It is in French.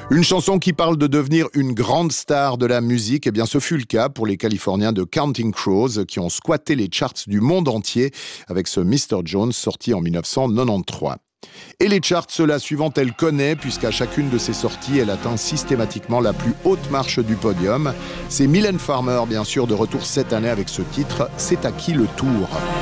Une chanson qui parle de devenir une grande star de la musique, eh bien ce fut le cas pour les Californiens de Counting Crows qui ont squatté les charts du monde entier avec ce Mr. Jones sorti en 1993. Et les charts, la suivante, elle connaît, puisqu'à chacune de ses sorties, elle atteint systématiquement la plus haute marche du podium. C'est Mylène Farmer, bien sûr, de retour cette année avec ce titre « C'est à qui le tour ?»